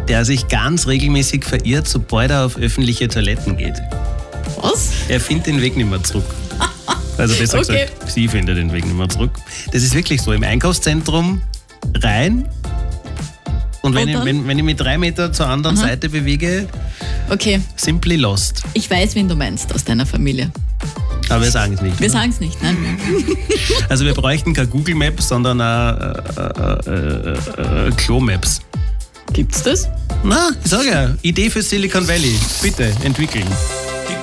der sich ganz regelmäßig verirrt, sobald er auf öffentliche Toiletten geht. Was? Er findet den Weg nicht mehr zurück. Also besser gesagt, sie findet den Weg nicht mehr zurück. Das ist wirklich so, im Einkaufszentrum rein und wenn ich mich 3 Meter zur anderen Seite bewege, simply lost. Ich weiß, wen du meinst aus deiner Familie. Aber wir sagen es nicht. Wir sagen es nicht, nein. Also wir bräuchten kein Google Maps, sondern Klo Maps. Gibt's das? Na, ich sage ja, Idee für Silicon Valley. Bitte, entwickeln.